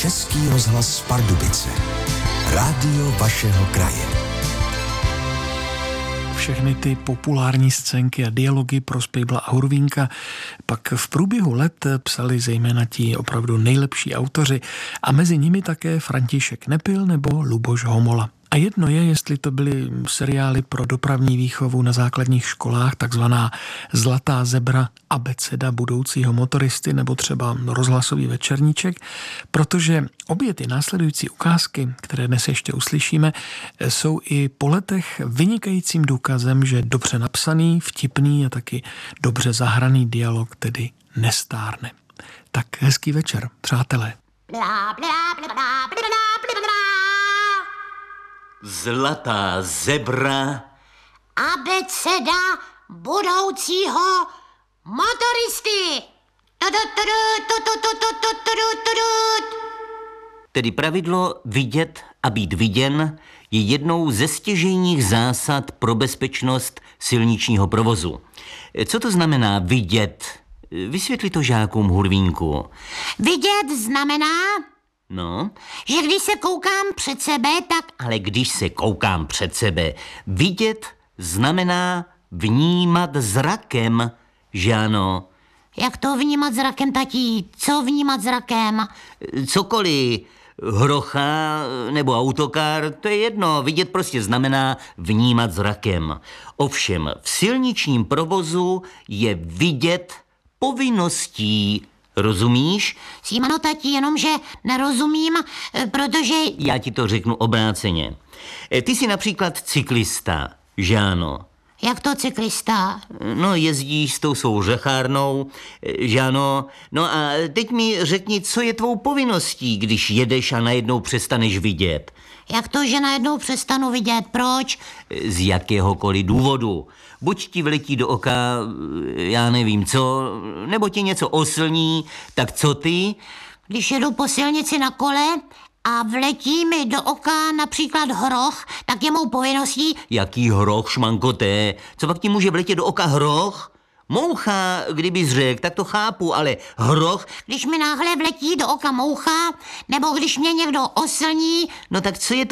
Český rozhlas Pardubice. Rádio vašeho kraje. Všechny ty populární scénky a dialogy pro Spejbla a Hurvínka pak v průběhu let psali zejména ti opravdu nejlepší autoři a mezi nimi také František Nepil nebo Luboš Homola. A jedno je, jestli to byly seriály pro dopravní výchovu na základních školách, takzvaná Zlatá zebra, abeceda budoucího motoristy nebo třeba rozhlasový večerníček, protože obě ty následující ukázky, které dnes ještě uslyšíme, jsou i po letech vynikajícím důkazem, že dobře napsaný, vtipný a taky dobře zahraný dialog tedy nestárne. Tak hezký večer, přátelé. Zlatá zebra, abeceda budoucího motoristy. tedy pravidlo vidět a být viděn, je jednou ze stěžejních zásad pro bezpečnost silničního provozu. Co to znamená vidět? Vysvětli to žákům, Hurvínku. Vidět znamená, No, že když se koukám před sebe, tak... ale když se koukám před sebe, vidět znamená vnímat zrakem, že ano? Jak to vnímat zrakem, tatí? Co vnímat zrakem? Cokoliv, hrocha nebo autokar, to je jedno, vidět prostě znamená vnímat zrakem. Ovšem v silničním provozu je vidět povinností, rozumíš? Símano, tatí, jenomže nerozumím, protože... Já ti to řeknu obráceně. Ty jsi například cyklista, že ano? Jak to cyklista? No, jezdíš s tou svou řechárnou, že ano? No a teď mi řekni, co je tvou povinností, když jedeš a najednou přestaneš vidět? Jak to, že najednou přestanu vidět? Proč? Z jakéhokoliv důvodu. Buď ti vletí do oka, já nevím co, nebo tě něco oslní, tak co ty? Když jedu po silnici na kole a vletí mi do oka například hroch, tak je mou povinností... Jaký hroch, šmankoté? Co pak ti může vletět do oka hroch? Moucha, kdybys řekl, tak to chápu, ale hroch... Když mi náhle vletí do oka moucha, nebo když mě někdo oslní... No tak co je